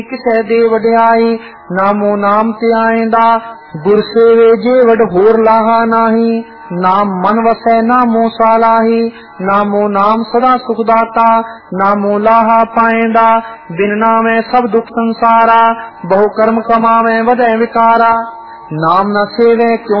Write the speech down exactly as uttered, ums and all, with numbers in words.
किसै दे वड्याई, नामो नाम ते आएंदा, गुर सेवे जे वड होर लाहा नाही। नाम मन वसै नामो सालाही, नामो नाम सदा सुखदाता, नामो लाहा पाएंदा। बिन नामै सब दुख संसारा, बहु कर्म कमावे वदै विकारा। नाम न सेवे क्यों